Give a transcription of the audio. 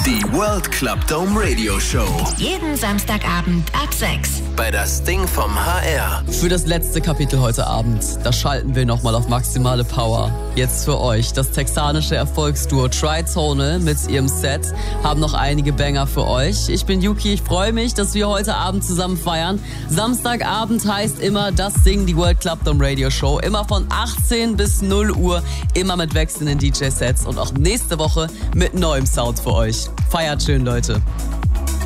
Die World Club Dome Radio Show. Jeden Samstagabend ab 6. Bei das Ding vom HR. Für das letzte Kapitel heute Abend, da schalten wir nochmal auf maximale Power. Jetzt für euch, das texanische Erfolgsduo Tritonal mit ihrem Set haben noch einige Banger für euch. Ich bin Yuki, ich freue mich, dass wir heute Abend zusammen feiern. Samstagabend heißt immer das Ding, die World Club Dome Radio Show. Immer von 18 bis 0 Uhr, immer mit wechselnden DJ-Sets und auch nächste Woche mit neuem Sound für euch. Feiert schön, Leute.